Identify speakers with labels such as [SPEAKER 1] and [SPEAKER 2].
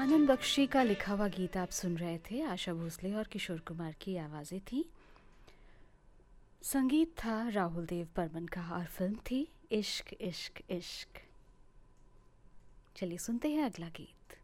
[SPEAKER 1] आनंद बख्शी का लिखा हुआ गीत आप सुन रहे थे। आशा भोसले और किशोर कुमार की आवाज़ें थी। संगीत था राहुल देव बर्मन का और फिल्म थी इश्क इश्क इश्क। चलिए सुनते हैं अगला गीत।